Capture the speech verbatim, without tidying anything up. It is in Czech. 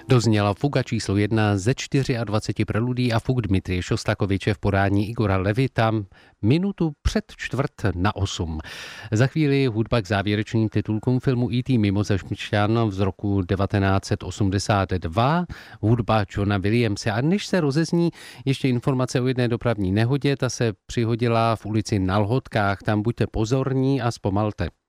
Dozněla fuga číslo jedna ze dvaceti čtyř preludí a fuk Dmitrie Šostakoviče v podání Igora Levita minutu před čtvrt na osm. Za chvíli hudba k závěrečným titulkům filmu E T mimozemšťan z roku devatenáct set osmdesát dva, hudba Johna Williamse. A než se rozezní ještě informace o jedné dopravní nehodě, ta se přihodila v ulici na Lhotkách, tam buďte pozorní a zpomalte.